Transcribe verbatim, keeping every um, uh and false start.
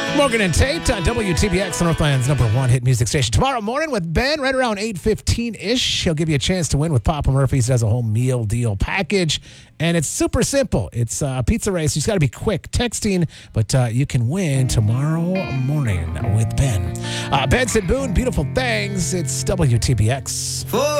Morgan and Tate on W T B X, Northland's number one hit music station. Tomorrow morning with Ben, right around eight fifteen-ish. He'll give you a chance to win with Papa Murphy's. Does a whole meal deal package. And it's super simple. It's a pizza race. You just got to be quick texting, but uh, you can win tomorrow morning with Ben. Uh, Benson Boone, beautiful things. It's W T B X.